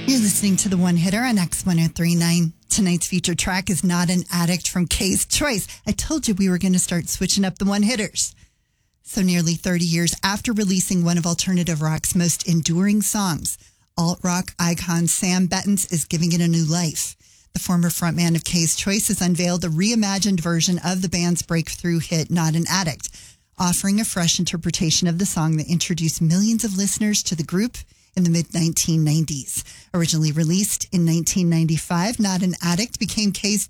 You're listening to the One Hitter on X1039. Tonight's featured track is Not an Addict from K's Choice. I told you we were going to start switching up the one hitters. So nearly 30 years after releasing one of alternative rock's most enduring songs, alt-rock icon Sam Bettens is giving it a new life. The former frontman of K's Choice has unveiled a reimagined version of the band's breakthrough hit Not an Addict, offering a fresh interpretation of the song that introduced millions of listeners to the group in the mid-1990s. Originally released in 1995, Not an Addict became K's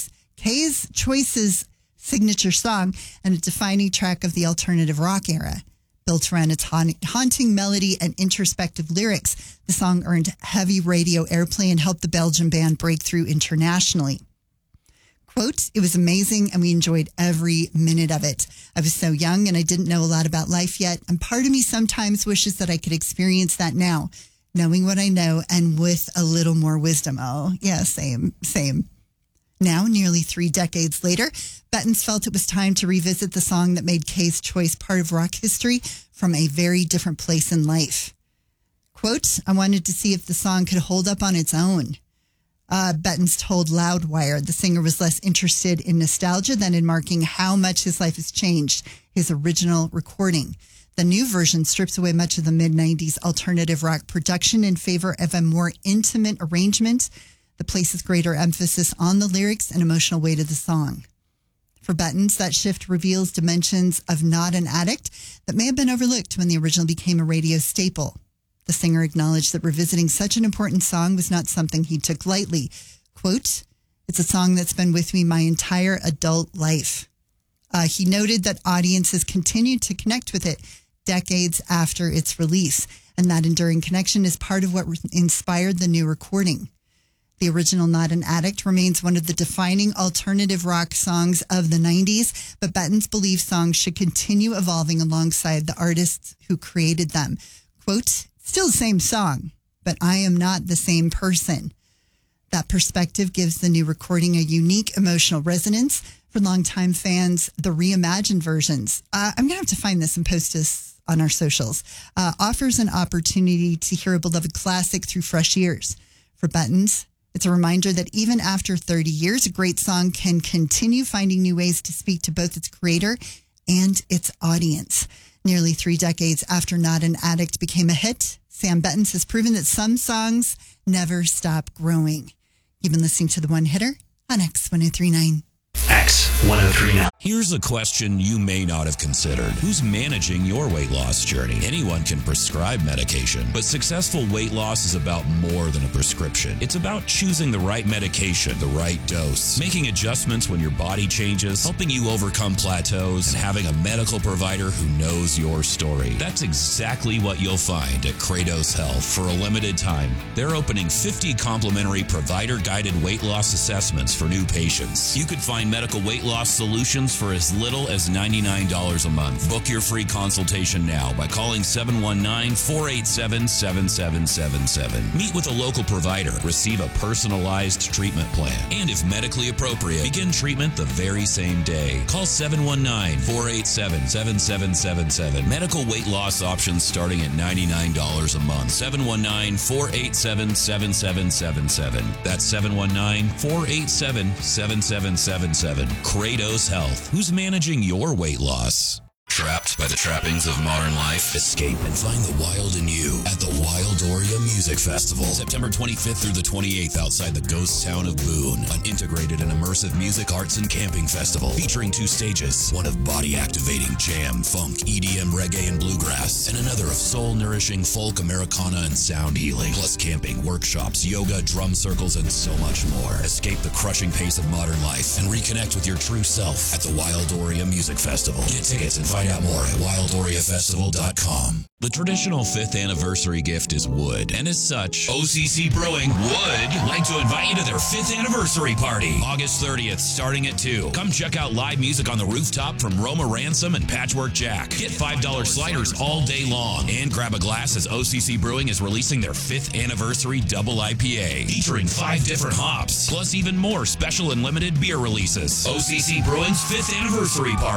Choice's signature song and a defining track of the alternative rock era. Built around its haunting melody and introspective lyrics, the song earned heavy radio airplay and helped the Belgian band break through internationally. Quote, "It was amazing and we enjoyed every minute of it. I was so young and I didn't know a lot about life yet. And part of me sometimes wishes that I could experience that now, knowing what I know and with a little more wisdom." Oh, yeah, same. Now, nearly 3 decades later, Bettens felt it was time to revisit the song that made K's Choice part of rock history from a very different place in life. Quote, "I wanted to see if the song could hold up on its own." Bettens told Loudwire the singer was less interested in nostalgia than in marking how much his life has changed his original recording. The new version strips away much of the mid-90s alternative rock production in favor of a more intimate arrangement that places greater emphasis on the lyrics and emotional weight of the song. For Bettens, that shift reveals dimensions of Not an Addict that may have been overlooked when the original became a radio staple. The singer acknowledged that revisiting such an important song was not something he took lightly. Quote, "It's a song that's been with me my entire adult life." He noted that audiences continued to connect with it decades after its release, and that enduring connection is part of what inspired the new recording. The original Not an Addict remains one of the defining alternative rock songs of the 90s, but Bettens believes songs should continue evolving alongside the artists who created them. Quote, "Still the same song, but I am not the same person." That perspective gives the new recording a unique emotional resonance. For longtime fans, the reimagined versions, I'm going to have to find this and post this on our socials, offers an opportunity to hear a beloved classic through fresh ears. For Bettens, it's a reminder that even after 30 years, a great song can continue finding new ways to speak to both its creator and its audience. Nearly 3 decades after Not an Addict became a hit, Sam Bettens has proven that some songs never stop growing. You've been listening to The One Hitter on X1039. X1039. Here's a question you may not have considered. Who's managing your weight loss journey? Anyone can prescribe medication, but successful weight loss is about more than a prescription. It's about choosing the right medication, the right dose, making adjustments when your body changes, helping you overcome plateaus, and having a medical provider who knows your story. That's exactly what you'll find at Kratos Health. For a limited time, they're opening 50 complimentary provider-guided weight loss assessments for new patients. You could find medical weight loss solutions for as little as $99 a month. Book your free consultation now by calling 719-487-7777. Meet with a local provider. Receive a personalized treatment plan. And if medically appropriate, begin treatment the very same day. Call 719-487-7777. Medical weight loss options starting at $99 a month. 719-487-7777. That's 719-487-7777. Kratos Health. Who's managing your weight loss? Trapped by the trappings of modern life? Escape and find the wild in you at the Wildoria Music Festival. September 25th through the 28th outside the ghost town of Boone. An integrated and immersive music, arts, and camping festival featuring 2 stages. One of body-activating jam, funk, EDM, reggae, and bluegrass. And another of soul-nourishing folk, Americana, and sound healing. Plus camping, workshops, yoga, drum circles, and so much more. Escape the crushing pace of modern life and reconnect with your true self at the Wildoria Music Festival. Get tickets and find out more at wildoriafestival.com. The traditional 5th anniversary gift is wood, and as such, OCC Brewing would like to invite you to their 5th anniversary party, August 30th, starting at 2. Come check out live music on the rooftop from Roma Ransom and Patchwork Jack. Get $5 sliders all day long, and grab a glass as OCC Brewing is releasing their 5th anniversary double IPA, featuring 5 different hops, plus even more special and limited beer releases. OCC Brewing's 5th anniversary party.